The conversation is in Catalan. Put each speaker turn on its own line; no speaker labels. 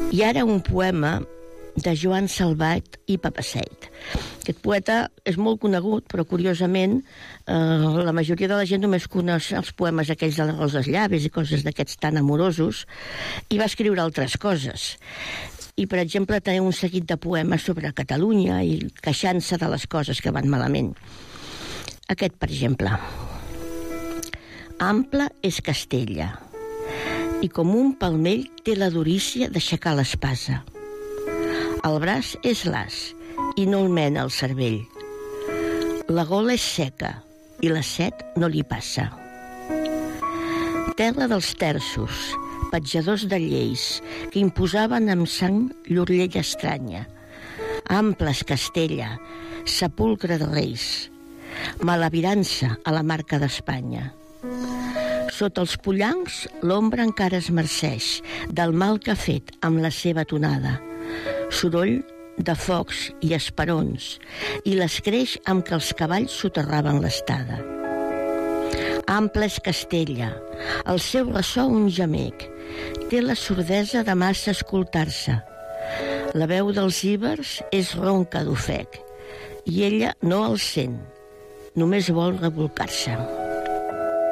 I ara un poema de Joan Salvat i Papaseit. Aquest poeta és molt conegut, però curiosament la majoria de la gent només coneix els poemes aquells de les roses llaves i coses d'aquests tan amorosos, i va escriure altres coses. I, per exemple, té un seguit de poemes sobre Catalunya i queixant-se de les coses que van malament. Aquest, per exemple. Ample és Castella, i com un palmell té la durícia d'aixecar l'espasa. El braç és l'as i no el mena el cervell. La gola és seca i la set no li passa. Terra dels terços, petjadors de lleis que imposaven amb sang llur llei estranya. Amples Castella, sepulcre de reis, malavirança a la marca d'Espanya. Sota els pollancs l'ombra encara es marceix del mal que ha fet amb la seva tonada. Soroll de focs i esperons, i l'escreix amb què els cavalls soterraven l'estada. Ample és Castella, el seu ressò un gemec, té la sordesa de massa escoltar-se. La veu dels íbers és ronca d'ofec, i ella no el sent, només vol rebolcar-se.